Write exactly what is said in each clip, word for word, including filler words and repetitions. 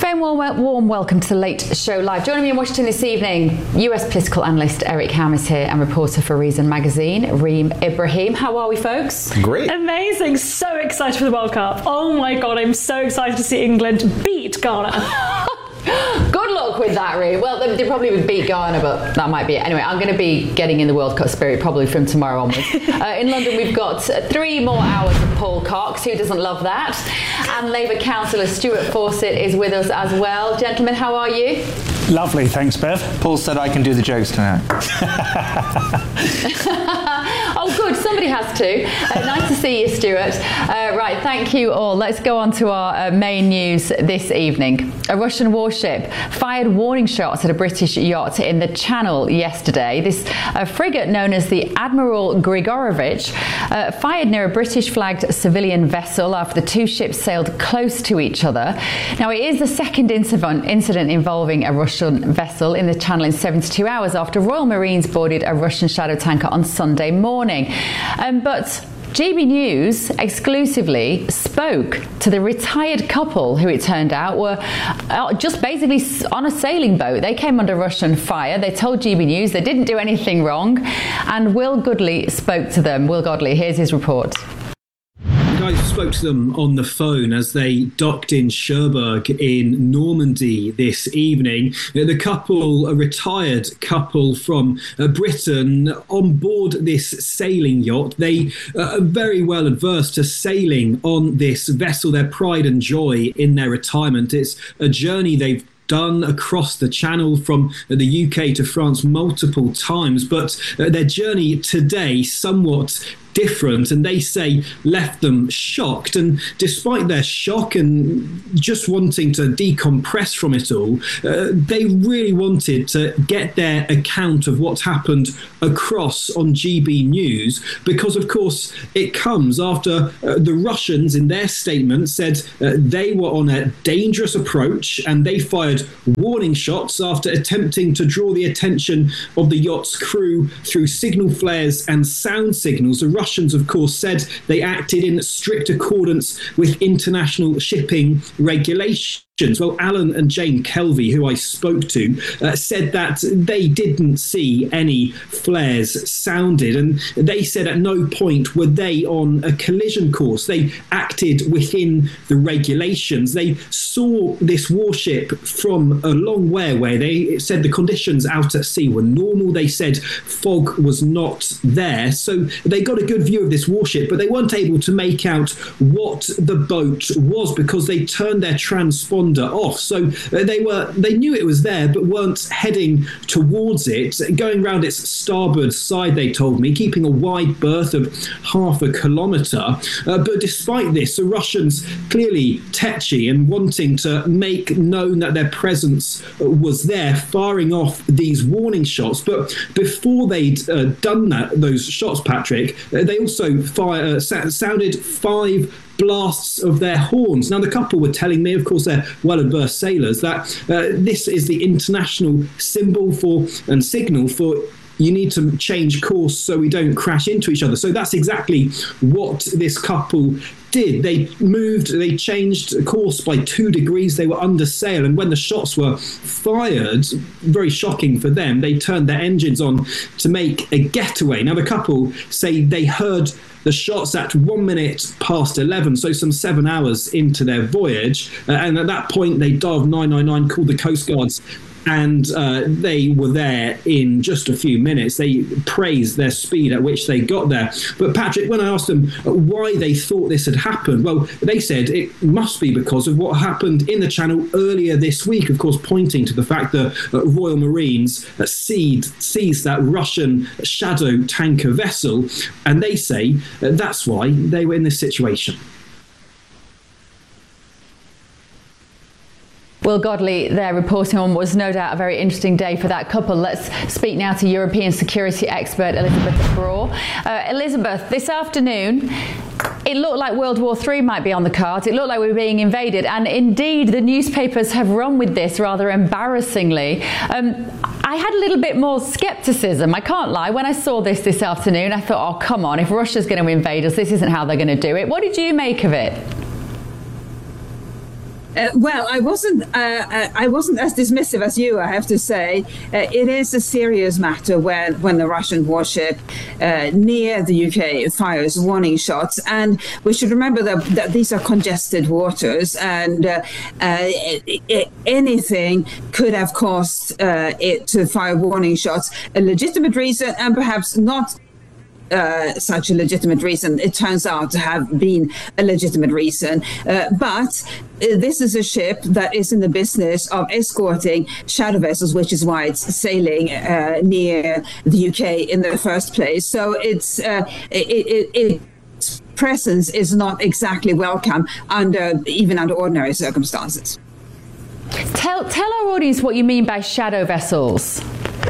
Very warm, warm welcome to the Late Show Live. Joining me in Washington this evening, U S political analyst Eric Ham is here and reporter for Reason Magazine, Reem Ibrahim. How are we, folks? Great. Amazing. So excited for the World Cup. Oh my God, I'm so excited to see England beat Ghana. Good luck with that, Reem. Well, they, they probably would beat Ghana, but that might be it. Anyway, I'm going to be getting in the World Cup spirit probably from tomorrow onwards. uh, in London, we've got three more hours of Paul Cox. Who doesn't love that? And Labour councillor Stuart Fawcett is with us as well. Gentlemen, how are you? Lovely, thanks, Bev. Paul said I can do the jokes tonight. Oh, good. Somebody has to. Uh, nice to see you, Stuart. Uh, right, thank you all. Let's go on to our uh, main news this evening. A Russian warship fired warning shots at a British yacht in the Channel yesterday. This uh, frigate, known as the Admiral Grigorovich, uh, fired near a British-flagged civilian vessel after the two ships sailed close to each other. Now, it is the second incident, incident involving a Russian vessel in the Channel in seventy-two hours after Royal Marines boarded a Russian shadow tanker on Sunday morning. Um, but G B News exclusively spoke to the retired couple who, it turned out, were just basically on a sailing boat. They came under Russian fire. They told G B News they didn't do anything wrong, and Will Godley spoke to them. Will Godley, here's his report. I spoke to them on the phone as they docked in Cherbourg in Normandy this evening. The couple, a retired couple from Britain, on board this sailing yacht. They are very well adverse to sailing on this vessel, their pride and joy in their retirement. It's a journey they've done across the Channel from the U K to France multiple times, but their journey today somewhat different, and they say left them shocked. And despite their shock and just wanting to decompress from it all, uh, they really wanted to get their account of what's happened across on G B News, because of course it comes after uh, the Russians in their statement said uh, they were on a dangerous approach and they fired warning shots after attempting to draw the attention of the yacht's crew through signal flares and sound signals. The Russians, of course, said they acted in strict accordance with international shipping regulations. Well, Alan and Jane Kelvey, who I spoke to, uh, said that they didn't see any flares sounded, and they said at no point were they on a collision course. They acted within the regulations. They saw this warship from a long way away. They said the conditions out at sea were normal. They said fog was not there. So they got a good view of this warship, but they weren't able to make out what the boat was because they turned their transponder off. So they were they knew it was there but weren't heading towards it, going round its starboard side, they told me, keeping a wide berth of half a kilometre. Uh, but despite this, the Russians clearly tetchy and wanting to make known that their presence was there, firing off these warning shots. But before they'd uh, done that, those shots, Patrick, uh, they also fire, uh, sounded five blasts of their horns. Now, the couple were telling me, of course, they're well-adversed sailors, that uh, this is the international symbol for and signal for you need to change course so we don't crash into each other. So that's exactly what this couple did. They moved, they changed course by two degrees. They were under sail, and when the shots were fired, very shocking for them, they turned their engines on to make a getaway. Now, the couple say they heard the shots at one minute past eleven, so some seven hours into their voyage. Uh, and at that point, they dialed nine nine nine, called the Coast Guards, and uh, they were there in just a few minutes. They praised their speed at which they got there. But Patrick, when I asked them why they thought this had happened, well, they said it must be because of what happened in the Channel earlier this week, of course, pointing to the fact that uh, Royal Marines uh, seized, seized that Russian shadow tanker vessel. And they say uh, that's why they were in this situation. Will Godley there reporting on what was no doubt a very interesting day for that couple. Let's speak now to European security expert Elizabeth Braw. Uh, Elizabeth, this afternoon, it looked like World War Three might be on the cards. It looked like we were being invaded. And indeed, the newspapers have run with this rather embarrassingly. Um, I had a little bit more scepticism, I can't lie. When I saw this this afternoon, I thought, oh, come on, if Russia's going to invade us, this isn't how they're going to do it. What did you make of it? Uh, well, I wasn't. Uh, I wasn't as dismissive as you, I have to say. Uh, it is a serious matter when when the Russian warship uh, near the U K fires warning shots, and we should remember that, that these are congested waters, and uh, uh, it, it, anything could have caused uh, it to fire warning shots. A legitimate reason, and perhaps not. Uh, such a legitimate reason. It turns out to have been a legitimate reason. Uh, but uh, this is a ship that is in the business of escorting shadow vessels, which is why it's sailing uh, near the U K in the first place. So it's uh, it, it, it its presence is not exactly welcome under even under ordinary circumstances. Tell tell our audience what you mean by shadow vessels.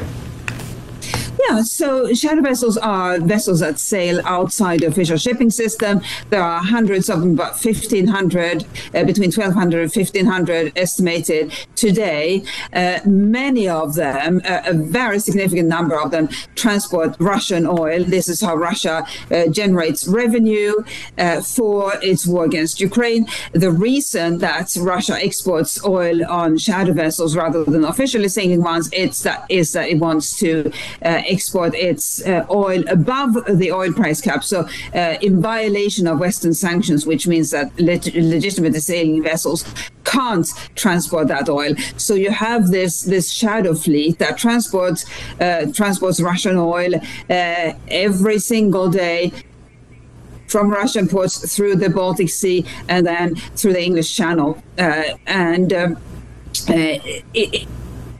Yeah, so shadow vessels are vessels that sail outside the official shipping system. There are hundreds of them, about fifteen hundred, uh, between twelve hundred and fifteen hundred estimated today. Uh, many of them, uh, a very significant number of them, transport Russian oil. This is how Russia uh, generates revenue uh, for its war against Ukraine. The reason that Russia exports oil on shadow vessels rather than officially sailing ones it's that, is that it wants to uh, export its uh, oil above the oil price cap, so uh, in violation of Western sanctions, which means that leg- legitimate sailing vessels can't transport that oil. So you have this this shadow fleet that transports uh, transports Russian oil uh, every single day from Russian ports through the Baltic Sea and then through the English Channel, uh, and um, uh, it,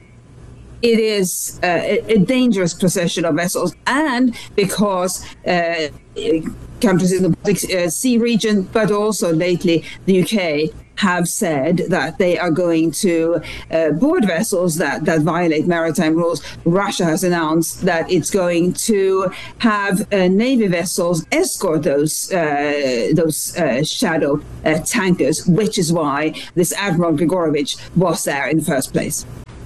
It is uh, a dangerous procession of vessels, and because uh, countries in the Baltic uh, Sea region, but also lately the U K, have said that they are going to uh, board vessels that, that violate maritime rules. Russia has announced that it's going to have uh, Navy vessels escort those uh, those uh, shadow uh, tankers, which is why this Admiral Grigorovich was there in the first place.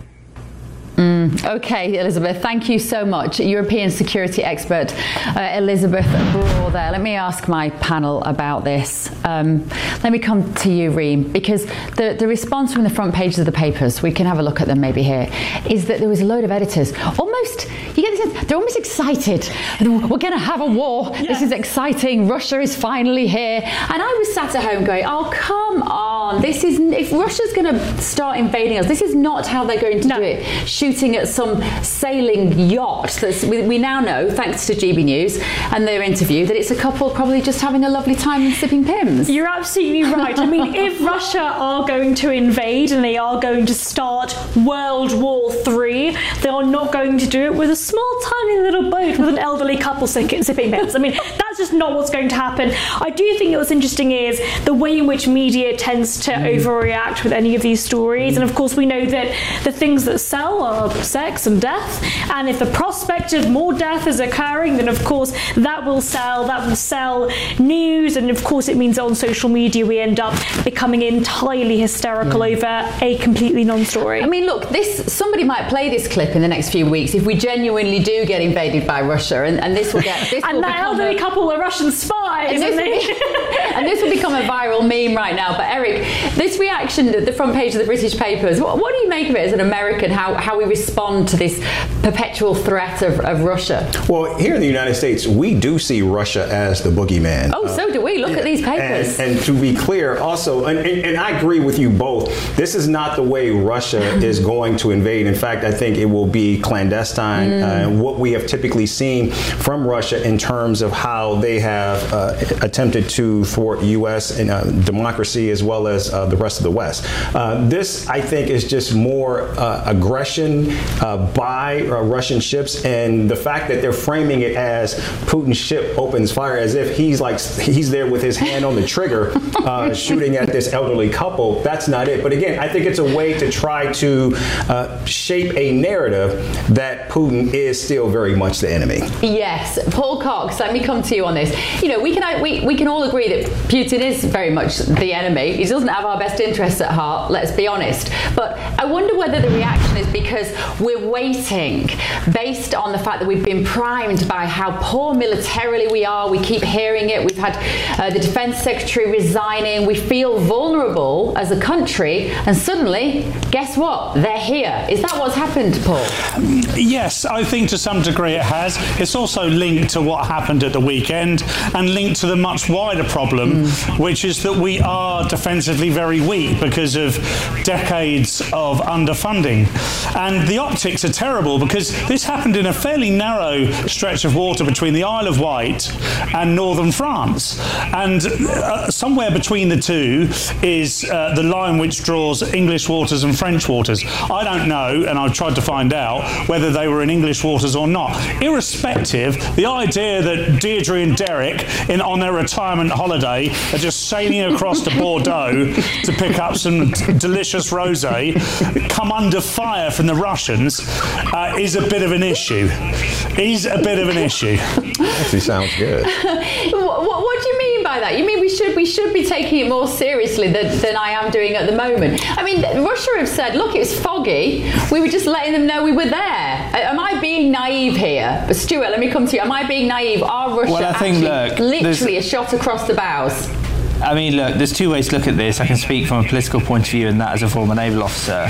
Mm, okay, Elizabeth, thank you so much. European security expert uh, Elizabeth Braw there. Let me ask my panel about this. Um, let me come to you, Reem, because the, the response from the front pages of the papers, we can have a look at them maybe here, is that there was a load of editors, almost, you get this sense, they're almost excited. We're going to have a war. Yeah. This is exciting. Russia is finally here. And I was sat at home going, oh, come on. This is, if Russia's going to start invading us, this is not how they're going to no. do it. Shooting at some sailing yacht. That's, we, we now know, thanks to G B News and their interview, that it's a couple probably just having a lovely time and sipping Pimm's. You're absolutely right. I mean, if Russia are going to invade and they are going to start World War Three, they are not going to do it with a small, tiny little boat with an elderly couple sipping Pimm's. I mean, that's just not what's going to happen. I do think what's interesting is the way in which media tends to mm. overreact with any of these stories. And of course, we know that the things that sell are sex and death, and if the prospect of more death is occurring, then of course that will sell that will sell news, and of course it means that on social media we end up becoming entirely hysterical yeah. over a completely non-story. I mean, look, this somebody might play this clip in the next few weeks if we genuinely do get invaded by Russia, and, and this will get this and will that elderly a, couple were Russian spies, and this, be, and this will become a viral meme right now. But Eric, this reaction at the front page of the British papers, what, what do you make of it as an American? How how we respond to this perpetual threat of, of Russia? Well, here in the United States, we do see Russia as the boogeyman. Oh, uh, so do we. Look yeah. at these papers. And, and to be clear, also, and, and, and I agree with you both, this is not the way Russia is going to invade. In fact, I think it will be clandestine. Mm. Uh, what we have typically seen from Russia in terms of how they have uh, attempted to thwart U S and uh, democracy as well as uh, the rest of the West. Uh, this, I think, is just more uh, aggression Uh, by uh, Russian ships, and the fact that they're framing it as Putin's ship opens fire as if he's like he's there with his hand on the trigger uh, shooting at this elderly couple. That's not it. But again, I think it's a way to try to uh, shape a narrative that Putin is still very much the enemy. Yes. Paul Cox, let me come to you on this. You know, we can can I, we, we can all agree that Putin is very much the enemy. He doesn't have our best interests at heart, let's be honest. But I wonder whether the reaction is because we're waiting based on the fact that we've been primed by how poor militarily we are. We keep hearing it. We've had uh, the Defence Secretary resigning. We feel vulnerable as a country, and suddenly, guess what? They're here. Is that what's happened, Paul? Yes, I think to some degree it has. It's also linked to what happened at the weekend and linked to the much wider problem, mm. which is that we are defensively very weak because of decades of underfunding. And the optics are terrible because this happened in a fairly narrow stretch of water between the Isle of Wight and northern France. And uh, somewhere between the two is uh, the line which draws English waters and French waters. I don't know, and I've tried to find out whether they were in English waters or not. Irrespective, the idea that Deirdre and Derek, in on their retirement holiday, are just sailing across to Bordeaux to pick up some d- delicious rosé, come under fire from the Russians, uh, is a bit of an issue. Is a bit of an issue. Actually sounds good. what, what, what do you mean by that? You mean we should we should be taking it more seriously than, than I am doing at the moment? I mean, Russia have said, look, it was foggy. We were just letting them know we were there. Am I being naive here? But Stuart, let me come to you. Am I being naive? Are Russia well, I think, actually look, literally a shot across the bows? I mean, look, there's two ways to look at this. I can speak from a political point of view, and that as a former naval officer.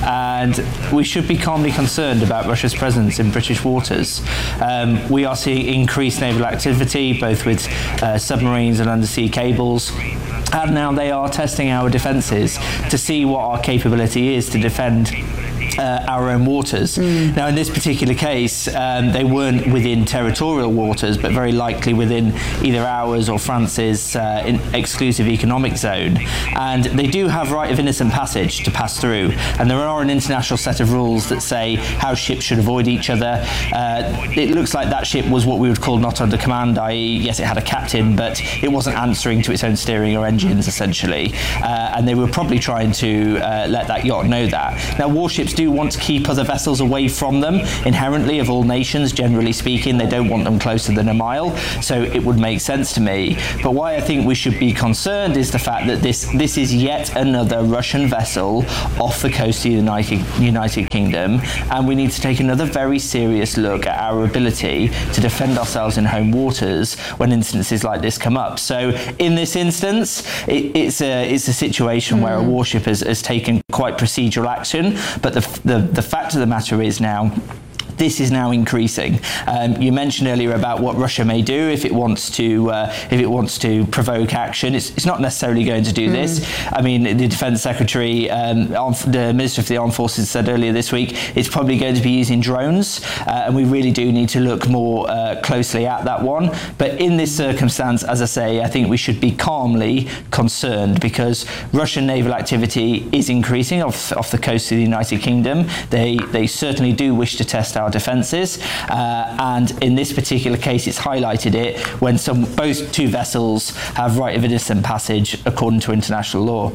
And we should be calmly concerned about Russia's presence in British waters. Um, we are seeing increased naval activity, both with uh, submarines and undersea cables. And now they are testing our defences to see what our capability is to defend Uh, our own waters. Mm. Now, in this particular case, um, they weren't within territorial waters, but very likely within either ours or France's uh, in exclusive economic zone. And they do have right of innocent passage to pass through. And there are an international set of rules that say how ships should avoid each other. Uh, it looks like that ship was what we would call not under command, that is, yes, it had a captain, but it wasn't answering to its own steering or engines, essentially. Uh, and they were probably trying to uh, let that yacht know that. Now, warships do want to keep other vessels away from them inherently, of all nations. Generally speaking, they don't want them closer than a mile, so it would make sense to me. But why I think we should be concerned is the fact that this this is yet another Russian vessel off the coast of the United, United Kingdom, and we need to take another very serious look at our ability to defend ourselves in home waters when instances like this come up. So in this instance, it, it's a it's a situation mm. where a warship has, has taken quite procedural action, but the The, the fact of the matter is now, this is now increasing. Um, you mentioned earlier about what Russia may do if it wants to uh, if it wants to provoke action. It's, it's not necessarily going to do mm. this. I mean, the Defence Secretary, um, the Minister of the Armed Forces said earlier this week, it's probably going to be using drones, uh, and we really do need to look more uh, closely at that one. But in this circumstance, as I say, I think we should be calmly concerned because Russian naval activity is increasing off, off the coast of the United Kingdom. They they certainly do wish to test our defences, uh, and in this particular case it's highlighted it when some both two vessels have right of innocent passage according to international law.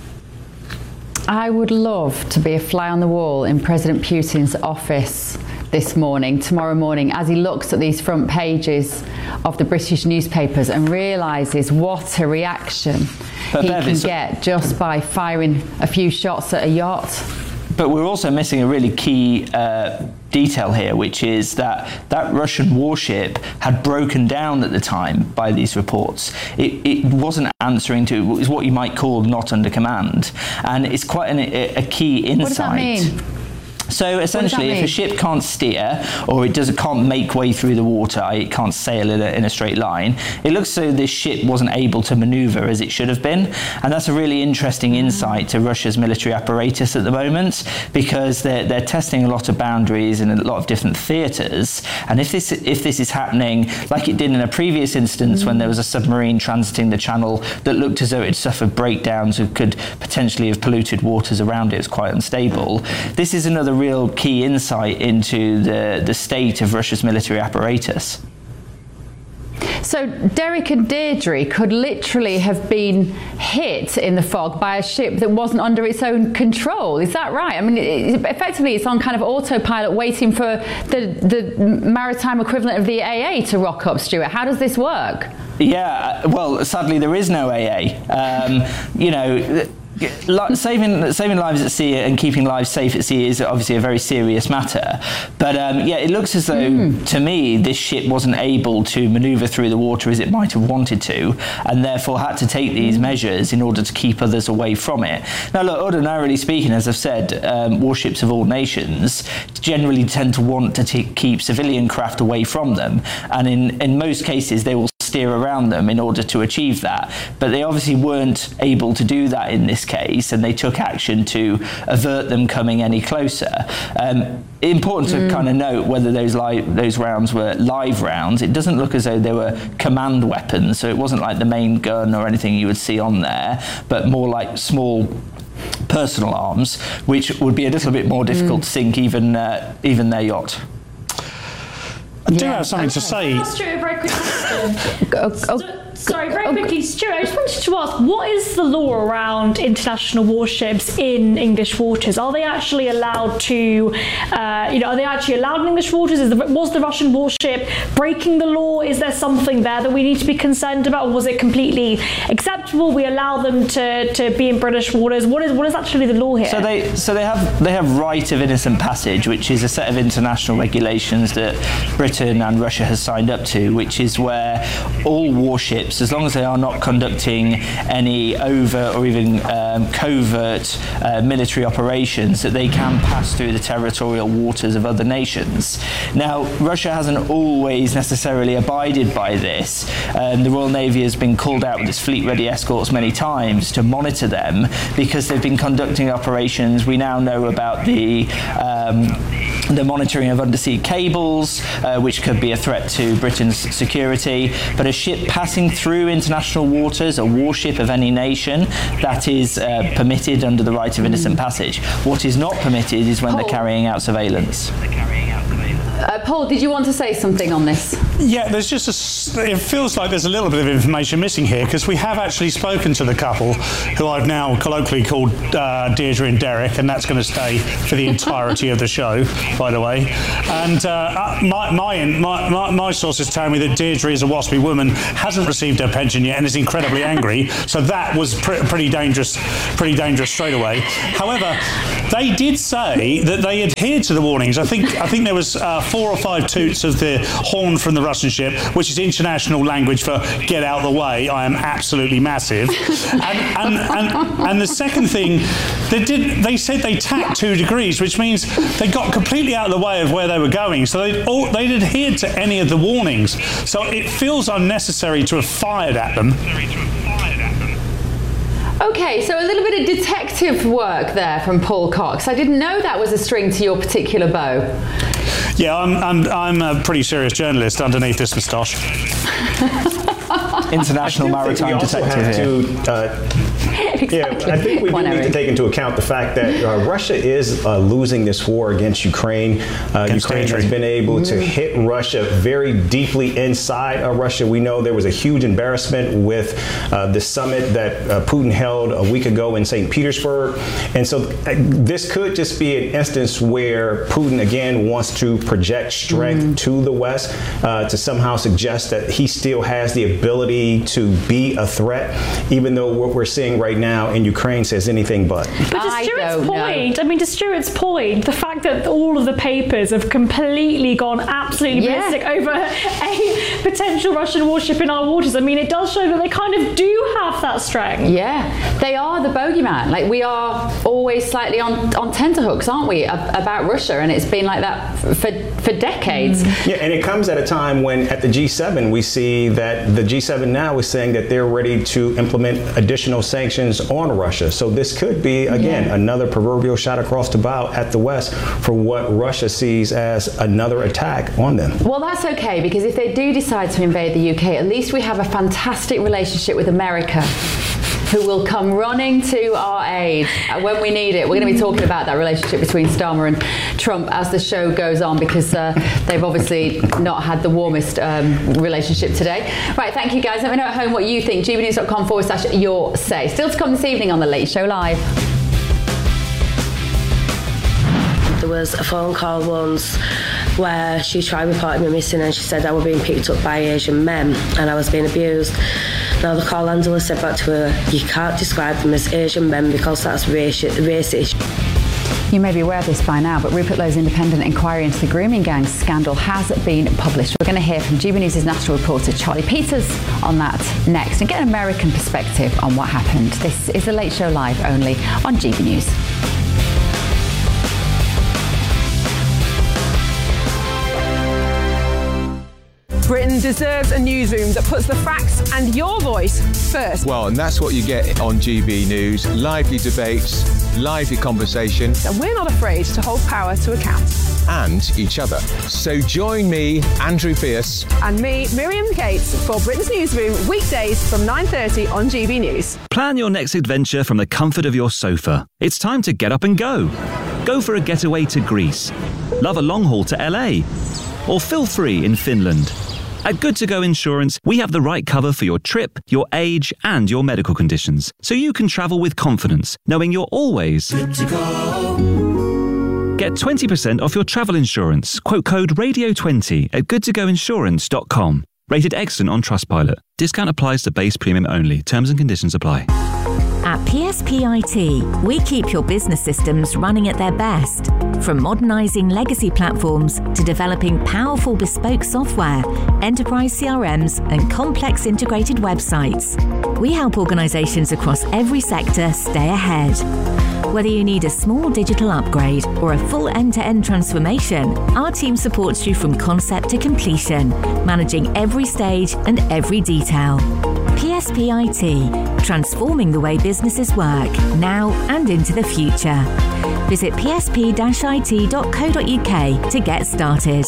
I would love to be a fly on the wall in President Putin's office this morning, tomorrow morning, as he looks at these front pages of the British newspapers and realises what a reaction but he can get just by firing a few shots at a yacht. But we're also missing a really key uh, detail here, which is that that Russian warship had broken down at the time by these reports. It, it wasn't answering to, it was what you might call not under command. And it's quite an, a, a key insight. What does that mean? So essentially, if a ship can't steer or it doesn't can't make way through the water, it can't sail in a, in a straight line, it looks as though this ship wasn't able to manoeuvre as it should have been. And that's a really interesting insight to Russia's military apparatus at the moment, because they're, they're testing a lot of boundaries in a lot of different theatres. And if this if this is happening, like it did in a previous instance mm. when there was a submarine transiting the channel that looked as though it suffered breakdowns and could potentially have polluted waters around it, it's quite unstable. This is another real key insight into the, the state of Russia's military apparatus. So Derek and Deirdre could literally have been hit in the fog by a ship that wasn't under its own control. Is that right? I mean, it, effectively, it's on kind of autopilot waiting for the, the maritime equivalent of the A A to rock up, Stuart. How does this work? Yeah, well, sadly there is no A A. Um, you know, saving saving lives at sea and keeping lives safe at sea is obviously a very serious matter. But um, yeah, it looks as though, mm. to me, this ship wasn't able to manoeuvre through the water as it might have wanted to, and therefore had to take these measures in order to keep others away from it. Now, look, ordinarily speaking, as I've said, um, warships of all nations generally tend to want to t- keep civilian craft away from them, and in, in most cases they will steer around them in order to achieve that. But they obviously weren't able to do that in this case, and they took action to avert them coming any closer. Um, important to mm. kind of note whether those li- those rounds were live rounds. It doesn't look as though they were command weapons, so it wasn't like the main gun or anything you would see on there, but more like small personal arms, which would be a little bit more difficult mm. to sink even uh, even their yacht. I do yeah. have something okay. to say. Can I ask you a very quick question? oh, oh, so, sorry, very quickly, Stuart, I just wanted to ask, what is the law around international warships in English waters? Are they actually allowed to, uh, you know, are they actually allowed in English waters? Is the, was the Russian warship breaking the law? Is there something there that we need to be concerned about? Or was it completely acceptable? We allow them to, to be in British waters. What is what is actually the law here? So they so they have they have right of innocent passage, which is a set of international regulations that Britain and Russia has signed up to, which is where all warships, as long as they are not conducting any overt or even um, covert uh, military operations, that they can pass through the territorial waters of other nations. Now, Russia hasn't always necessarily abided by this. Um, the Royal Navy has been called out with its fleet-ready escorts many times to monitor them because they've been conducting operations. We now know about the um, the monitoring of undersea cables, uh, which could be a threat to Britain's security. But a ship passing through international waters, a warship of any nation, that is uh, permitted under the right of innocent passage. What is not permitted is when Paul. they're carrying out surveillance. Uh, Paul, did you want to say something on this? Yeah, there's just a, it feels like there's a little bit of information missing here, because we have actually spoken to the couple, who I've now colloquially called uh, Deirdre and Derek, and that's going to stay for the entirety of the show, by the way. And uh, my, my, my, my sources tell me that Deirdre is a waspy woman, hasn't received her pension yet, and is incredibly angry. So that was pre- pretty dangerous, pretty dangerous straight away. However, they did say that they adhered to the warnings. I think I think there was uh, four or five toots of the horn from the Russian ship, which is international language for "get out the way, I am absolutely massive." and, and, and, and the second thing, they did they said they tacked two degrees, which means they got completely out of the way of where they were going. So they'd, all, they'd adhered to any of the warnings. So it feels unnecessary to have fired at them. Okay, so a little bit of detective work there from Paul Cox. I didn't know that was a string to your particular bow. Yeah, I'm I'm, I'm a pretty serious journalist underneath this moustache. International maritime detective here. To, uh, exactly. Yeah, I think we do need to take into account the fact that uh, Russia is uh, losing this war against Ukraine. Uh, against Ukraine Deirdre. has been able to hit Russia very deeply inside of Russia. We know there was a huge embarrassment with uh, the summit that uh, Putin held a week ago in Saint Petersburg. And so uh, this could just be an instance where Putin again wants to project strength mm. to the West, uh, to somehow suggest that he still has the ability to be a threat, even though what we're seeing right now in Ukraine says anything but. But to Stuart's point, know. I mean, to Stuart's point, the fact that all of the papers have completely gone absolutely yeah. ballistic over a potential Russian warship in our waters, I mean, it does show that they kind of do have that strength. Yeah, they are the bogeyman. Like, we are always slightly on, on tenterhooks, aren't we, about Russia, and it's been like that for, for decades. Mm. Yeah, and it comes at a time when at the G seven we see that the G seven now is saying that they're ready to implement additional sanctions on Russia. So this could be, again, yeah. another proverbial shot across the bow at the West for what Russia sees as another attack on them. Well, that's okay, because if they do decide to invade the U K, at least we have a fantastic relationship with America, who will come running to our aid when we need it. We're going to be talking about that relationship between Starmer and Trump as the show goes on, because uh, they've obviously not had the warmest um, relationship today. Right, thank you guys. Let me know at home what you think. gbnews.com forward slash your say. Still to come this evening on The Late Show Live. There was a phone call once where she tried reporting me missing, and she said I was being picked up by Asian men and I was being abused. Now the call handler said back to her, you can't describe them as Asian men because that's raci- racist. You may be aware of this by now, but Rupert Lowe's independent inquiry into the grooming gang scandal has been published. We're going to hear from G B News' national reporter Charlie Peters on that next and get an American perspective on what happened. This is The Late Show Live, only on G B News. Britain deserves a newsroom that puts the facts and your voice first. Well, and that's what you get on G B News. Lively debates, lively conversation. And we're not afraid to hold power to account. And each other. So join me, Andrew Pierce. And me, Miriam Cates, for Britain's Newsroom, weekdays from nine thirty on G B News. Plan your next adventure from the comfort of your sofa. It's time to get up and go. Go for a getaway to Greece. Love a long haul to L A. Or feel free in Finland. At Good To Go Insurance, we have the right cover for your trip, your age, and your medical conditions, so you can travel with confidence, knowing you're always good to go. Get twenty percent off your travel insurance. Quote code radio twenty at good to go insurance dot com. Rated excellent on Trustpilot. Discount applies to base premium only. Terms and conditions apply. At P S P I T, we keep your business systems running at their best. From modernising legacy platforms to developing powerful bespoke software, enterprise C R Ms and complex integrated websites. We help organisations across every sector stay ahead. Whether you need a small digital upgrade or a full end-to-end transformation, our team supports you from concept to completion, managing every stage and every detail. P S P I T, transforming the way businesses work, now and into the future. Visit p s p dash i t dot co dot u k to get started.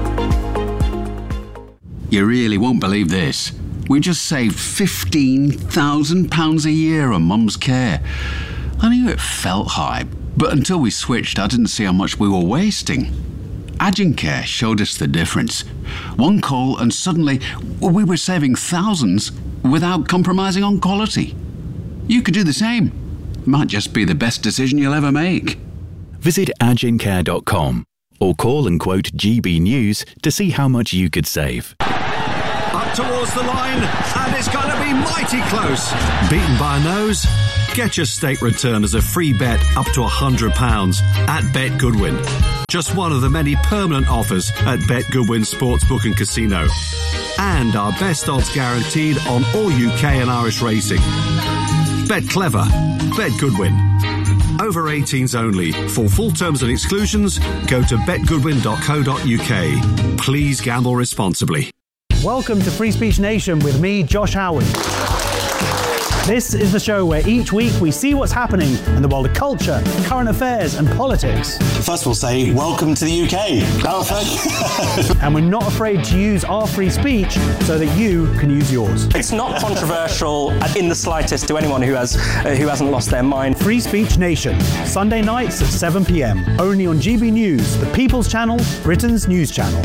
You really won't believe this. We just saved fifteen thousand pounds a year on Mum's care. I knew it felt high, but until we switched, I didn't see how much we were wasting. Agincare showed us the difference. One call and suddenly we were saving thousands without compromising on quality. You could do the same. Might just be the best decision you'll ever make. Visit agincare dot com or call and quote G B News to see how much you could save. Up towards the line, and it's going to be mighty close. Beaten by a nose? Get your state return as a free bet up to one hundred pounds at Bet Goodwin. Just one of the many permanent offers at Bet Goodwin Sportsbook and Casino. And our best odds guaranteed on all U K and Irish racing. Bet clever. Bet Goodwin. Over eighteens only. For full terms and exclusions, go to bet goodwin dot co dot u k. Please gamble responsibly. Welcome to Free Speech Nation with me, Josh Howard. This is the show where each week we see what's happening in the world of culture, current affairs and politics. First we'll say welcome to the U K. Oh, thank And we're not afraid to use our free speech so that you can use yours. It's not controversial in the slightest to anyone who has uh, who hasn't lost their mind. Free Speech Nation, Sunday nights at seven p m, only on G B News, the People's Channel, Britain's news channel.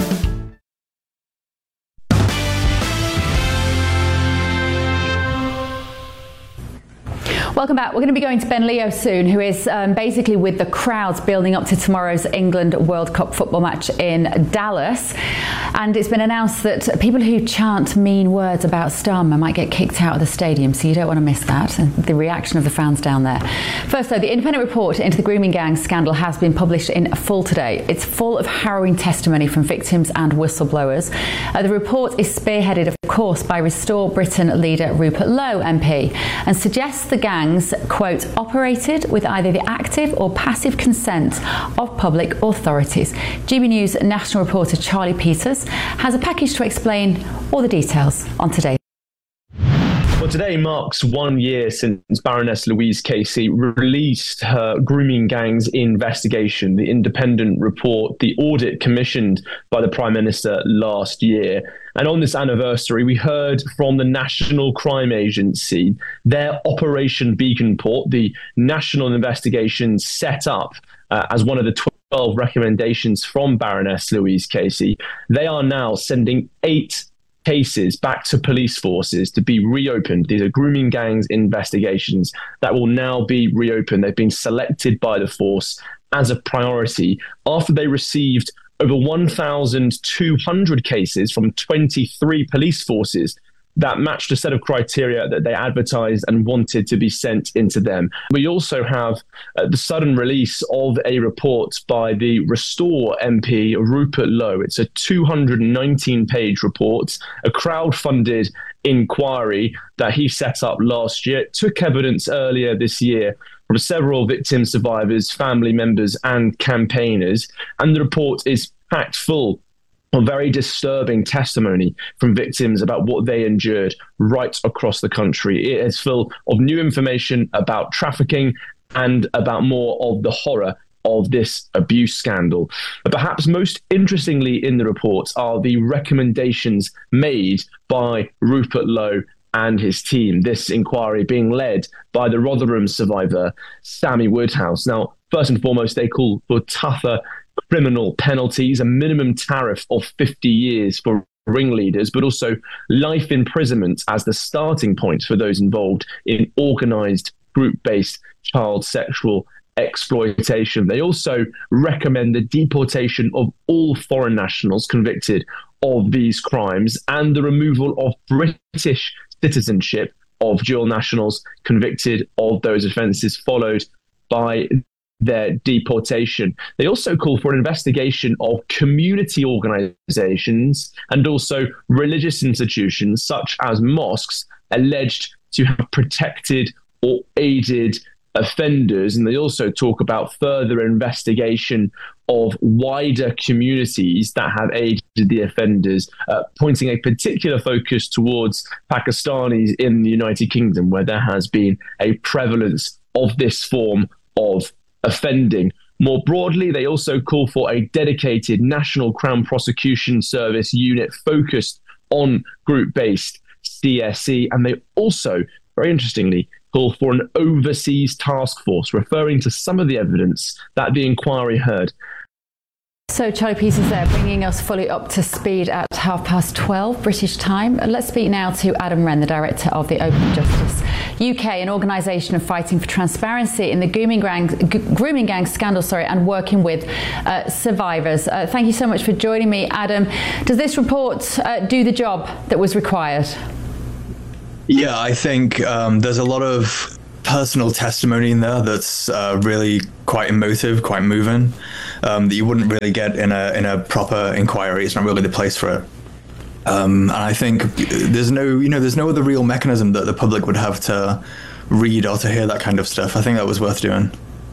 Welcome back. We're going to be going to Ben Leo soon, who is um, basically with the crowds building up to tomorrow's England World Cup football match in Dallas. And it's been announced that people who chant mean words about Starmer might get kicked out of the stadium, so you don't want to miss that. And the reaction of the fans down there. First, though, the independent report into the grooming gang scandal has been published in full today. It's full of harrowing testimony from victims and whistleblowers. Uh, the report is spearheaded, of course, by Restore Britain leader Rupert Lowe M P and suggests the gang quote, operated with either the active or passive consent of public authorities. G B News national reporter Charlie Peters has a package to explain all the details on today. Well, today marks one year since Baroness Louise Casey released her grooming gang's investigation, the independent report, the audit commissioned by the Prime Minister last year. And on this anniversary, we heard from the National Crime Agency, their Operation Beacon Port, the national investigation set up uh, as one of the twelve recommendations from Baroness Louise Casey. They are now sending eight cases back to police forces to be reopened. These are grooming gangs investigations that will now be reopened. They've been selected by the force as a priority after they received over one thousand two hundred cases from twenty-three police forces that matched a set of criteria that they advertised and wanted to be sent into them. We also have uh, the sudden release of a report by the Restore M P, Rupert Lowe. It's a two hundred nineteen page report, a crowd-funded inquiry that he set up last year. It took evidence earlier this year from several victim survivors, family members, and campaigners, and the report is packed full of very disturbing testimony from victims about what they endured right across the country. It is full of new information about trafficking and about more of the horror of this abuse scandal. But perhaps most interestingly in the report are the recommendations made by Rupert Lowe and his team, this inquiry being led by the Rotherham survivor, Sammy Woodhouse. Now, first and foremost, they call for tougher criminal penalties, a minimum tariff of fifty years for ringleaders, but also life imprisonment as the starting point for those involved in organised group-based child sexual exploitation. They also recommend the deportation of all foreign nationals convicted of these crimes and the removal of British citizenship of dual nationals convicted of those offences, followed by their deportation. They also call for an investigation of community organizations and also religious institutions such as mosques alleged to have protected or aided offenders. And they also talk about further investigation of wider communities that have aided the offenders, uh, pointing a particular focus towards Pakistanis in the United Kingdom, where there has been a prevalence of this form of offending. More broadly, they also call for a dedicated National Crown Prosecution Service unit focused on group-based C S E. And they also, very interestingly, call for an overseas task force, referring to some of the evidence that the inquiry heard. So Charlie Peters there, bringing us fully up to speed at half past twelve British time. Let's speak now to Adam Wren, the director of the Open Justice U K, an organisation fighting for transparency in the grooming gang, grooming gang scandal, sorry, and working with uh, survivors. Uh, thank you so much for joining me, Adam. Does this report uh, do the job that was required? Yeah, I think um, there's a lot of personal testimony in there that's uh, really quite emotive, quite moving, um, that you wouldn't really get in a in a proper inquiry. It's not really the place for it. Um, and I think there's no, you know, there's no other real mechanism that the public would have to read or to hear that kind of stuff. I think that was worth doing.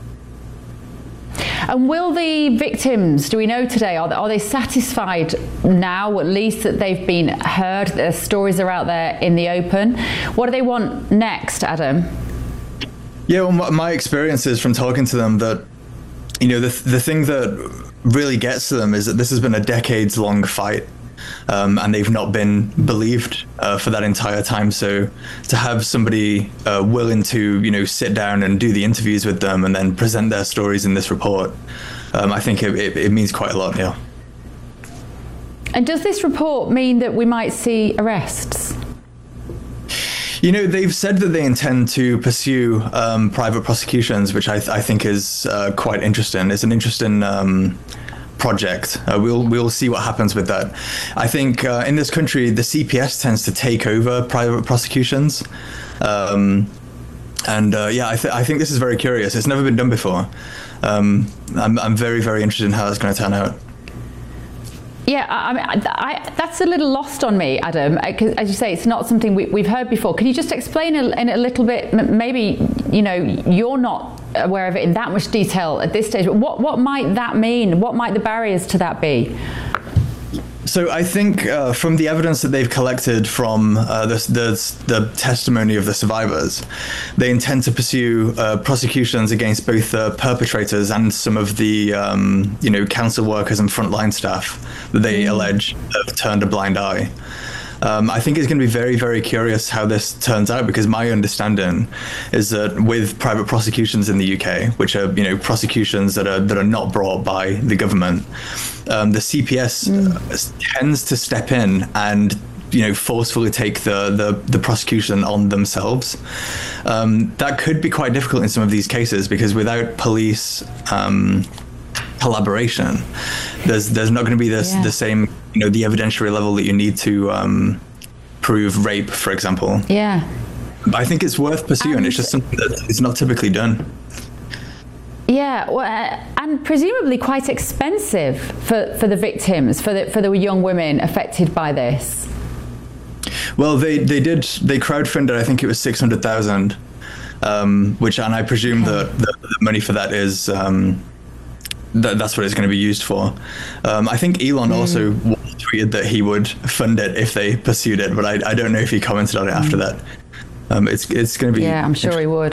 And will the victims, do we know today, are they, are they satisfied now, at least, that they've been heard, that their stories are out there in the open? What do they want next, Adam? Yeah, well, my experience is from talking to them that, you know, the the thing that really gets to them is that this has been a decades-long fight, um, and they've not been believed uh, for that entire time. So to have somebody uh, willing to, you know, sit down and do the interviews with them and then present their stories in this report, um, I think it, it, it means quite a lot, yeah. And does this report mean that we might see arrests? You know, they've said that they intend to pursue um, private prosecutions, which I, th- I think is uh, quite interesting. It's an interesting um, project. Uh, we'll we'll see what happens with that. I think uh, in this country, the C P S tends to take over private prosecutions. Um, and uh, yeah, I, th- I think this is very curious. It's never been done before. Um, I'm, I'm very, very interested in how it's going to turn out. Yeah, I mean, I, I, that's a little lost on me, Adam, because as you say, it's not something we, we've heard before. Can you just explain a, in a little bit, maybe, you know, you're not aware of it in that much detail at this stage, but what, what might that mean? What might the barriers to that be? So I think uh, from the evidence that they've collected from uh, the, the, the testimony of the survivors, they intend to pursue uh, prosecutions against both the perpetrators and some of the um, you know, council workers and frontline staff that they mm. allege have turned a blind eye. Um, I think it's going to be very, very curious how this turns out, because my understanding is that with private prosecutions in the U K, which are, you know, prosecutions that are that are not brought by the government, um, the C P S mm. tends to step in and you know, forcefully take the the, the prosecution on themselves. Um, that could be quite difficult in some of these cases, because without police um, collaboration, there's there's not going to be this Yeah. the same, you know, the evidentiary level that you need to um, prove rape, for example. Yeah. But I think it's worth pursuing. And it's just something that is not typically done. Yeah, well, uh, and presumably quite expensive for, for the victims, for the for the young women affected by this. Well, they, they did, they crowdfunded, I think it was six hundred thousand, um, which, and I presume Okay. that the, the money for that is, um, that, that's what it's going to be used for. Um, I think Elon Mm. also tweeted that he would fund it if they pursued it, but I, I don't know if he commented on it after that. Um, it's it's going to be... Yeah, I'm sure he would.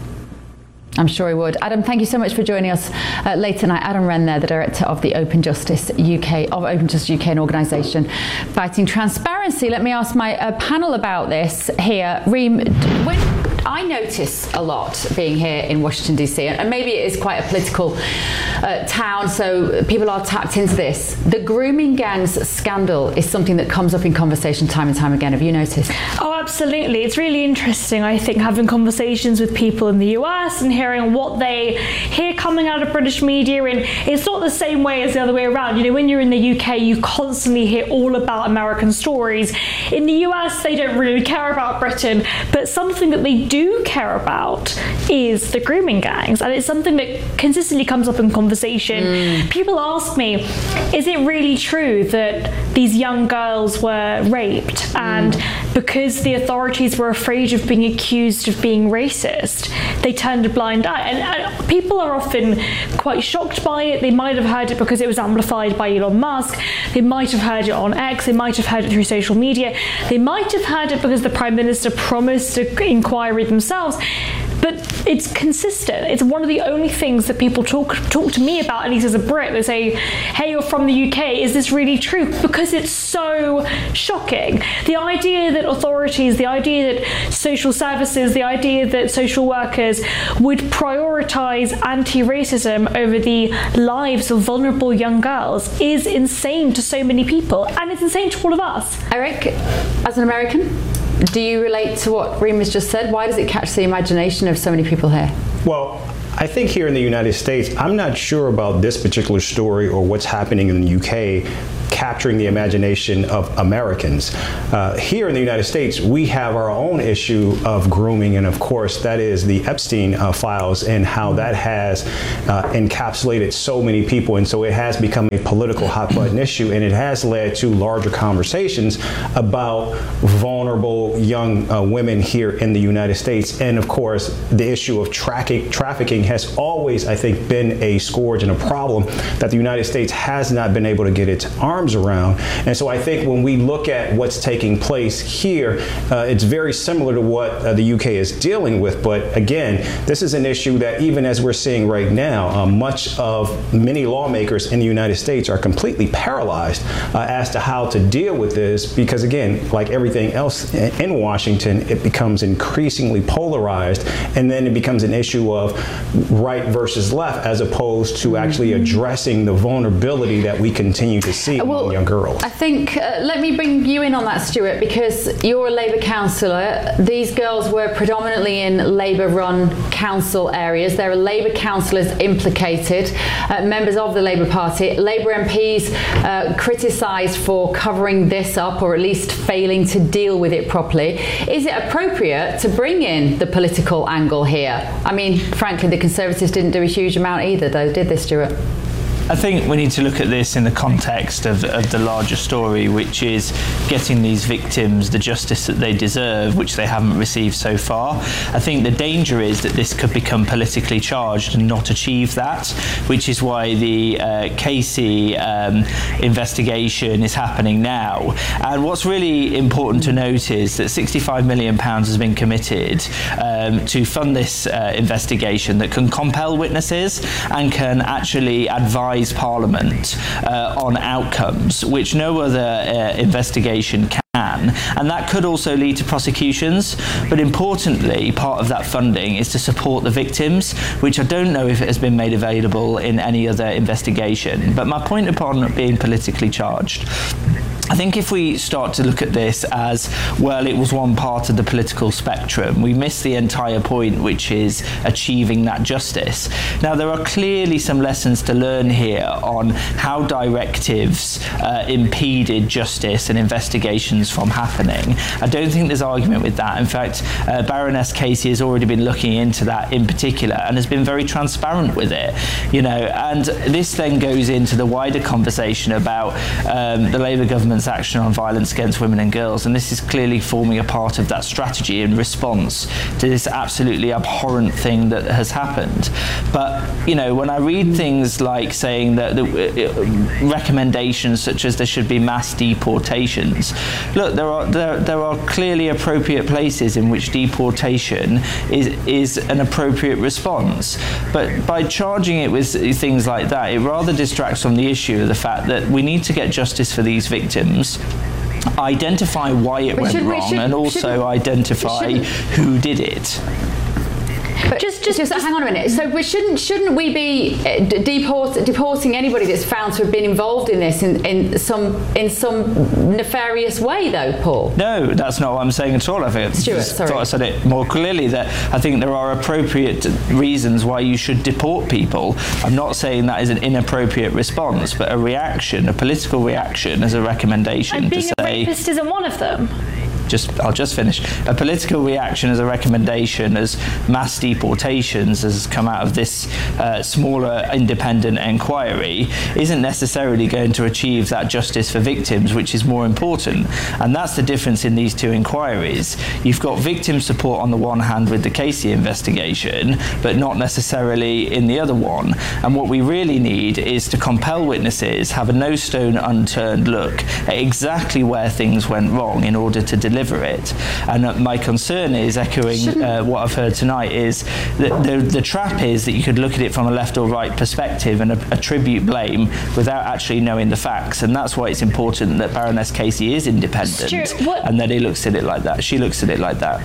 I'm sure he would. Adam, thank you so much for joining us uh, late tonight. Adam Wren there, the director of the Open Justice U K, of Open Justice U K, an organisation fighting transparency. Let me ask my uh, panel about this here. Reem, when I notice a lot being here in Washington, D C, and maybe it is quite a political uh, town, so people are tapped into this. The grooming gangs scandal is something that comes up in conversation time and time again. Have you noticed? Oh, absolutely. It's really interesting, I think, having conversations with people in the U S and hearing what they hear coming out of British media. And it's not the same way as the other way around. You know, when you're in the U K, you constantly hear all about American stories. In the U S, they don't really care about Britain, but something that they do care about is the grooming gangs. And it's something that consistently comes up in conversation. Mm. People ask me, is it really true that these young girls were raped? Mm. And because the authorities were afraid of being accused of being racist, they turned a blind eye. And, and people are often quite shocked by it. They might have heard it because it was amplified by Elon Musk. They might have heard it on X. They might have heard it through social media. They might have heard it because the Prime Minister promised an inquiry themselves. But it's consistent. It's one of the only things that people talk talk to me about, at least as a Brit. They say, hey, you're from the U K, is this really true? Because it's so shocking. The idea that authorities, the idea that social services, the idea that social workers would prioritise anti-racism over the lives of vulnerable young girls is insane to so many people. And it's insane to all of us. Eric, as an American, do you relate to what Reem has just said? Why does it catch the imagination of so many people here? Well, I think here in the United States, I'm not sure about this particular story or what's happening in the U K capturing the imagination of Americans. Uh, here in the United States, we have our own issue of grooming, and of course, that is the Epstein uh, files and how that has uh, encapsulated so many people, and so it has become a political hot-button issue, and it has led to larger conversations about vulnerable young uh, women here in the United States. And of course, the issue of tracking, trafficking has always, I think, been a scourge and a problem that the United States has not been able to get its arms around. And so I think when we look at what's taking place here, uh, it's very similar to what uh, the U K is dealing with. But again, this is an issue that even as we're seeing right now, uh, much of many lawmakers in the United States are completely paralyzed uh, as to how to deal with this, because again, like everything else in Washington, it becomes increasingly polarized, and then it becomes an issue of right versus left as opposed to actually addressing the vulnerability that we continue to see among Well, young girls. I think, uh, let me bring you in on that, Stuart, because you're a Labour councillor. These girls were predominantly in Labour-run council areas. There are Labour councillors implicated, uh, members of the Labour Party. Labour M Ps uh, criticised for covering this up, or at least failing to deal with it properly. Is it appropriate to bring in the political angle here? I mean, frankly, the Conservatives didn't do a huge amount either, though, did they, Stuart? I think we need to look at this in the context of, of the larger story, which is getting these victims the justice that they deserve, which they haven't received so far. I think the danger is that this could become politically charged and not achieve that, which is why the uh, Casey um, investigation is happening now. And what's really important to note is that sixty-five million pounds has been committed um, to fund this uh, investigation that can compel witnesses and can actually advise Parliament uh, on outcomes, which no other uh, investigation can. And that could also lead to prosecutions. But importantly, part of that funding is to support the victims, which I don't know if it has been made available in any other investigation. But my point upon being politically charged I think if we start to look at this as, well, it was one part of the political spectrum, we miss the entire point, which is achieving that justice. Now, there are clearly some lessons to learn here on how directives uh, impeded justice and investigations from happening. I don't think there's argument with that. In fact, uh, Baroness Casey has already been looking into that in particular and has been very transparent with it. You know, and this then goes into the wider conversation about um, the Labour government's action on violence against women and girls, and this is clearly forming a part of that strategy in response to this absolutely abhorrent thing that has happened. But you know, when I read things like saying that the uh, recommendations such as there should be mass deportations, look, there are there, there are clearly appropriate places in which deportation is is an appropriate response, but by charging it with things like that, it rather distracts from the issue of the fact that we need to get justice for these victims, identify why it But went should we- wrong, should- and also shouldn't- identify shouldn't- who did it. But just, just, just hang on a minute. So, we shouldn't shouldn't we be uh, d- deport, deporting anybody that's found to have been involved in this in, in some in some nefarious way, though, Paul? No, that's not what I'm saying at all. I think Stuart, I just sorry. thought I said it more clearly, that I think there are appropriate reasons why you should deport people. I'm not saying that is an inappropriate response, but a reaction, a political reaction, as a recommendation And to being a say. rapist isn't one of them. Just, I'll just finish. A political reaction as a recommendation, as mass deportations has come out of this uh, smaller independent inquiry, isn't necessarily going to achieve that justice for victims, which is more important. And that's the difference in these two inquiries. You've got victim support on the one hand with the Casey investigation, but not necessarily in the other one. And what we really need is to compel witnesses, have a no stone unturned look at exactly where things went wrong in order to deliver it. And uh, my concern is, echoing uh, what I've heard tonight, is that the, the trap is that you could look at it from a left or right perspective and attribute blame without actually knowing the facts. And that's why it's important that Baroness Casey is independent, Stuart, what- and that he looks at it like that. She looks at it like that.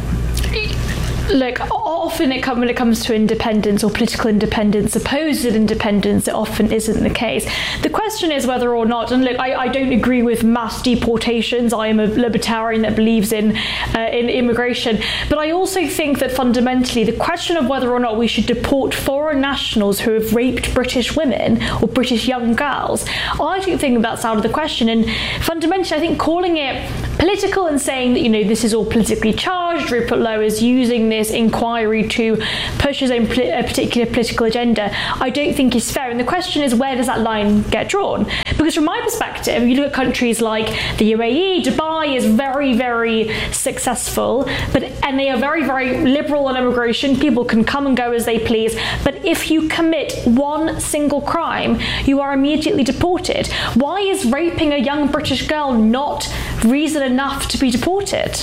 Look, often it come, when it comes to independence or political independence, supposed independence, it often isn't the case. The question is whether or not, and look, I, I don't agree with mass deportations. I am a libertarian that believes in uh, in immigration, but I also think that fundamentally the question of whether or not we should deport foreign nationals who have raped British women or British young girls, I don't think that's out of the question. And fundamentally, I think calling it political and saying that, you know, this is all politically charged, Rupert Lowe is using this inquiry to push his own poli- a particular political agenda, I don't think is fair. And the question is, where does that line get drawn? Because from my perspective, you look at countries like the U A E, Dubai is very, very successful, but and they are very, very liberal on immigration. People can come and go as they please. But if you commit one single crime, you are immediately deported. Why is raping a young British girl not reason enough to be deported?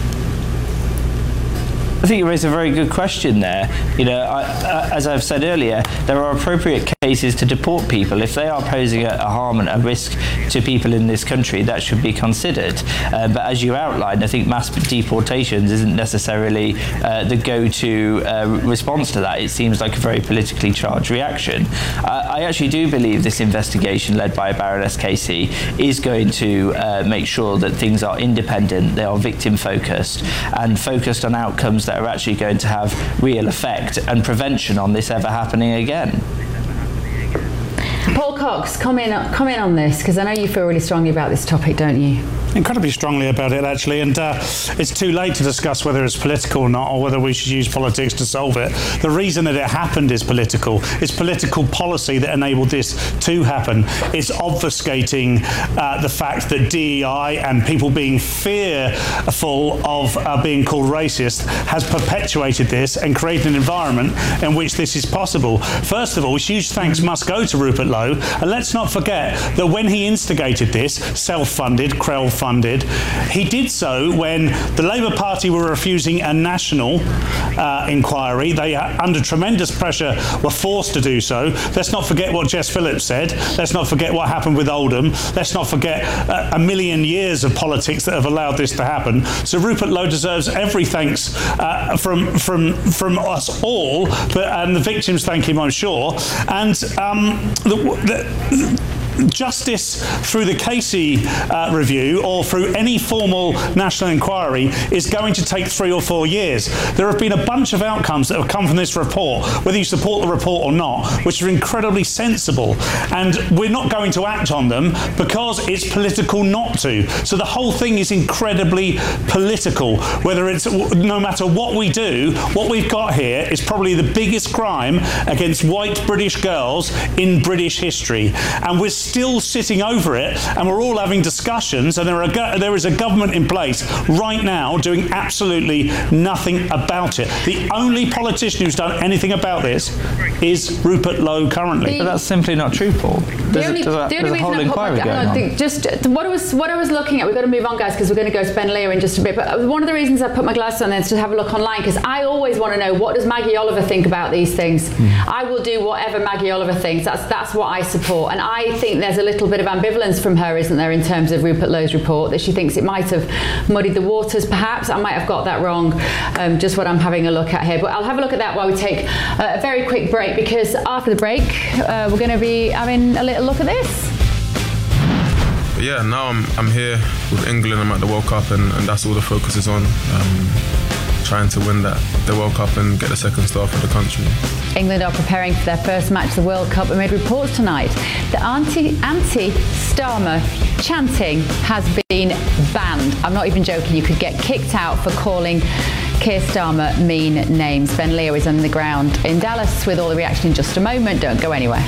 I think you raise a very good question there. You know, I, uh, as I've said earlier, there are appropriate cases to deport people. If they are posing a, a harm and a risk to people in this country, that should be considered. Uh, but as you outlined, I think mass deportations isn't necessarily uh, the go-to uh, response to that. It seems like a very politically charged reaction. Uh, I actually do believe this investigation led by Baroness Casey is going to uh, make sure that things are independent, they are victim-focused, and focused on outcomes that are actually going to have real effect and prevention on this ever happening again. Paul Cox, comment on, comment on this, because I know you feel really strongly about this topic, don't you? Incredibly strongly about it, actually, and uh, it's too late to discuss whether it's political or not, or whether we should use politics to solve it. The reason that it happened is political. It's political policy that enabled this to happen. It's obfuscating uh, the fact that D E I and people being fearful of uh, being called racist has perpetuated this and created an environment in which this is possible. First of all, huge thanks must go to Rupert Lowe, and let's not forget that when he instigated this, self-funded, Krell funded, he did so when the Labour Party were refusing a national uh, inquiry. They, uh, under tremendous pressure, were forced to do so. Let's not forget what Jess Phillips said. Let's not forget what happened with Oldham. Let's not forget uh, a million years of politics that have allowed this to happen. So Rupert Lowe deserves every thanks uh, from from from us all, but and the victims thank him, I'm sure. And um, the, the justice through the Casey uh, review or through any formal national inquiry is going to take three or four years. There have been a bunch of outcomes that have come from this report, whether you support the report or not, which are incredibly sensible, and we're not going to act on them because it's political not to. So the whole thing is incredibly political. Whether it's, no matter what we do, what we've got here is probably the biggest crime against white British girls in British history, and we're still sitting over it, and we're all having discussions, and there are go- there is a government in place right now doing absolutely nothing about it. The only politician who's done anything about this is Rupert Lowe currently. But that's simply not true, Paul. There's, The only, there's a, the only there's a reason whole I put inquiry my, going I on. think just what I was what I was looking at. We've got to move on, guys, because we're going to go to Ben Lear in just a bit. But one of the reasons I put my glasses on is to have a look online, because I always want to know, what does Maggie Oliver think about these things? Mm. I will do whatever Maggie Oliver thinks. That's that's what I support, and I think there's a little bit of ambivalence from her, isn't there, in terms of Rupert Lowe's report, that she thinks it might have muddied the waters. Perhaps I might have got that wrong. Um, just what I'm having a look at here, but I'll have a look at that while we take a very quick break, because after the break uh, we're going to be having a little look at this. But yeah, now I'm I'm here with England. I'm at the World Cup, and, and that's all the focus is on. Um, trying to win that the World Cup and get the second star for the country. England are preparing for their first match of the World Cup amid reports tonight that anti anti Starmer chanting has been banned. I'm not even joking. You could get kicked out for calling Keir Starmer mean names. Ben Lear is on the ground in Dallas with all the reaction in just a moment. Don't go anywhere.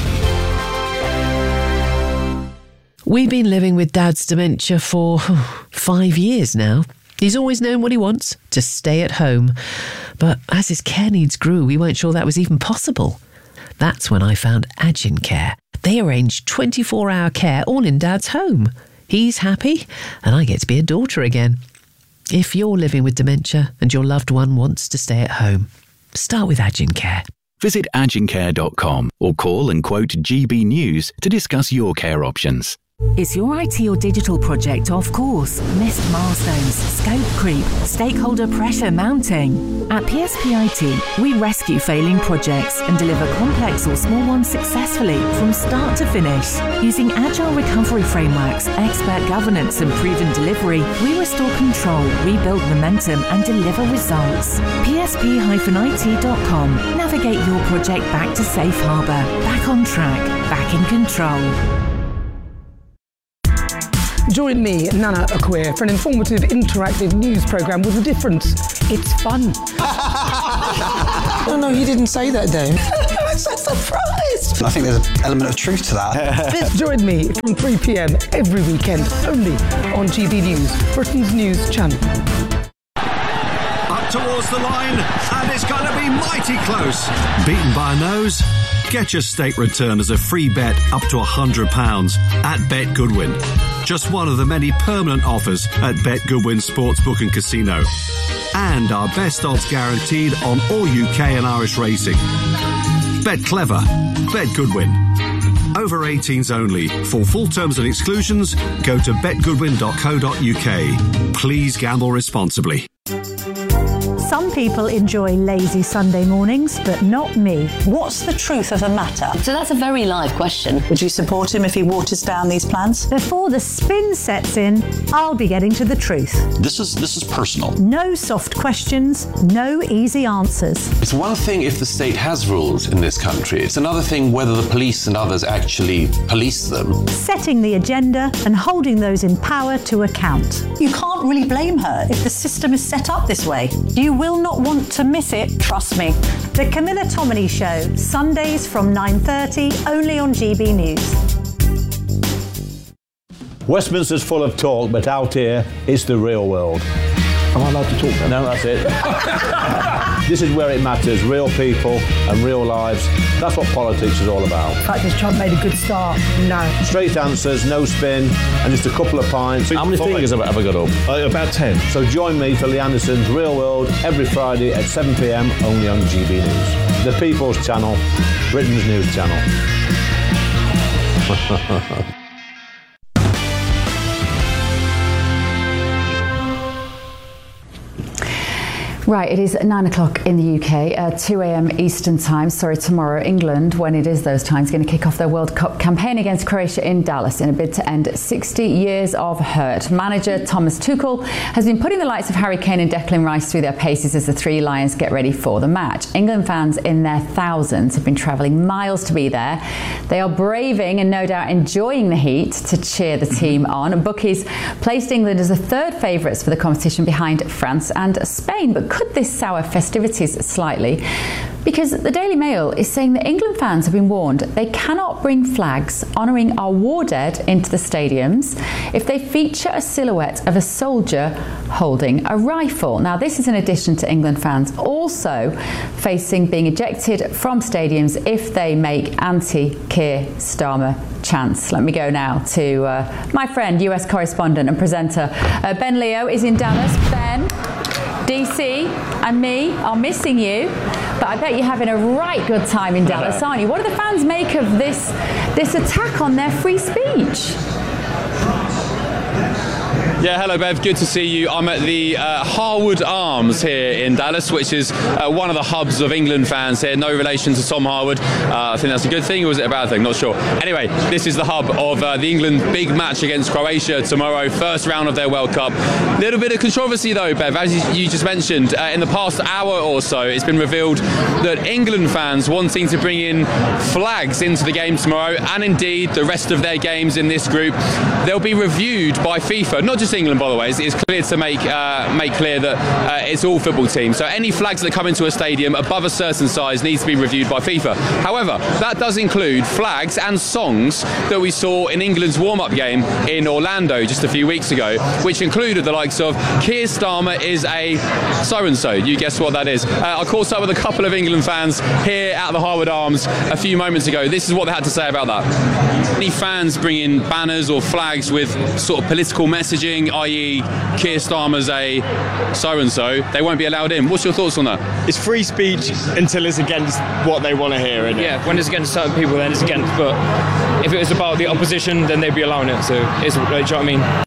We've been living with Dad's dementia for oh, five years now. He's always known what he wants, to stay at home. But as his care needs grew, we weren't sure that was even possible. That's when I found Agin Care. They arrange twenty-four hour care all in Dad's home. He's happy, and I get to be a daughter again. If you're living with dementia and your loved one wants to stay at home, start with Agin Care. Visit agin care dot com or call and quote G B News to discuss your care options. Is your I T or digital project off course? Missed milestones, scope creep, stakeholder pressure mounting? At P S P I T, we rescue failing projects and deliver complex or small ones successfully from start to finish. Using agile recovery frameworks, expert governance and proven delivery, we restore control, rebuild momentum and deliver results. P S P I T dot com. Navigate your project back to safe harbour, back on track, back in control. Join me, Nana Akweer, for an informative, interactive news programme with a difference. It's fun. No, no, you didn't say that, Dave. I'm so surprised. I think there's an element of truth to that. Join me from three p.m. every weekend, only on G B News, Britain's news channel. Up towards the line, and it's going to be mighty close. Beaten by a nose? Get your stake return as a free bet up to one hundred pounds at Bet Goodwin. Just one of the many permanent offers at Bet Goodwin Sportsbook and Casino. And our best odds guaranteed on all U K and Irish racing. Bet clever. Bet Goodwin. Over eighteens only. For full terms and exclusions, go to bet goodwin dot co dot uk. Please gamble responsibly. Some people enjoy lazy Sunday mornings, but not me. What's the truth of the matter? So that's a very live question. Would you support him if he waters down these plans? Before the spin sets in, I'll be getting to the truth. This is this is personal. No soft questions, no easy answers. It's one thing if the state has rules in this country. It's another thing whether the police and others actually police them. Setting the agenda and holding those in power to account. You can't really blame her if the system is set up this way. You will not want to miss it, trust me. The Camilla Tominey Show, Sundays from nine thirty, only on G B News. Westminster's full of talk, but out here, it's the real world. Am I allowed to talk then? No, that's it. This is where it matters, real people and real lives. That's what politics is all about. In fact, has Trump made a good start? No. Straight answers, no spin, and just a couple of pints. How many fingers have I ever got up? Uh, about ten. So join me for Lee Anderson's Real World every Friday at seven p.m, only on G B News. The People's Channel, Britain's news channel. Right, it is nine o'clock in the U K, uh, two a.m. Eastern time. Sorry, tomorrow, England, when it is those times, going to kick off their World Cup campaign against Croatia in Dallas in a bid to end sixty years of hurt. Manager Thomas Tuchel has been putting the likes of Harry Kane and Declan Rice through their paces as the Three Lions get ready for the match. England fans in their thousands have been travelling miles to be there. They are braving and no doubt enjoying the heat to cheer the team on. Bookies placed England as the third favourites for the competition behind France and Spain. But could this sour festivities slightly? Because the Daily Mail is saying that England fans have been warned they cannot bring flags honouring our war dead into the stadiums if they feature a silhouette of a soldier holding a rifle. Now, this is in addition to England fans also facing being ejected from stadiums if they make anti-Keir Starmer chants. Let me go now to uh, my friend, U S correspondent and presenter uh, Ben Leo is in Dallas. Ben, D C and me are missing you, but I bet you're having a right good time in Dallas, aren't you? What do the fans make of this this attack on their free speech? Yeah, hello Bev, good to see you. I'm at the uh, Harwood Arms here in Dallas, which is uh, one of the hubs of England fans here. No relation to Tom Harwood. Uh, I think that's a good thing, or is it a bad thing? Not sure. Anyway, this is the hub of uh, the England big match against Croatia tomorrow, first round of their World Cup. Little bit of controversy though, Bev, as you just mentioned. Uh, in the past hour or so, it's been revealed that England fans wanting to bring in flags into the game tomorrow, and indeed the rest of their games in this group, they'll be reviewed by FIFA. Not just England, by the way. It's, it's clear to make uh, make clear that uh, it's all football teams. So any flags that come into a stadium above a certain size needs to be reviewed by FIFA. However, that does include flags and songs that we saw in England's warm-up game in Orlando just a few weeks ago, which included the likes of Keir Starmer is a so-and-so. You guess what that is. Uh, I caught up with a couple of England fans here at the Harwood Arms a few moments ago. This is what they had to say about that. Any fans bring in banners or flags with sort of political messaging, that is. Keir Starmer's a so-and-so, they won't be allowed in. What's your thoughts on that? It's free speech until it's against what they want to hear, isn't it? Yeah, when it's against certain people, then it's against, but if it was about the opposition, then they'd be allowing it, so it's, do you know what I mean?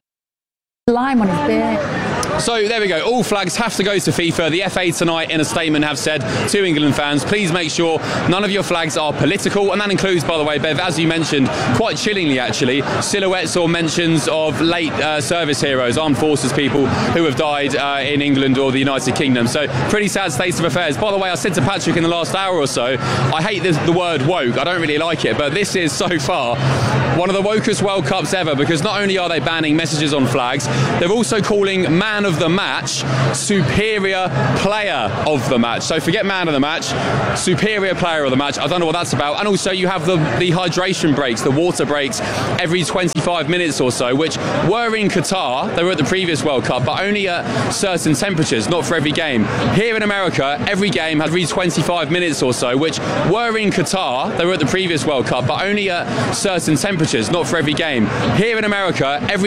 Lime on his beard. So there we go, all flags have to go to FIFA. The F A tonight in a statement have said to England fans, please make sure none of your flags are political, and that includes, by the way, Bev, as you mentioned, quite chillingly actually, silhouettes or mentions of late uh, service heroes, armed forces people who have died uh, in England or the United Kingdom. So pretty sad state of affairs. By the way, I said to Patrick in the last hour or so, I hate this, the word woke, I don't really like it, but this is so far one of the wokest World Cups ever, because not only are they banning messages on flags, they're also calling man of the match superior player of the match. So forget man of the match, superior player of the match. I don't know what that's about. And also you have the, the hydration breaks, the water breaks every twenty-five minutes or so, which were in Qatar. They were at the previous World Cup, but only at certain temperatures, not for every game. Here in America, every game has every twenty-five minutes or so, which were in Qatar. They were at the previous World Cup, but only at certain temperatures, not for every game. Here in America, every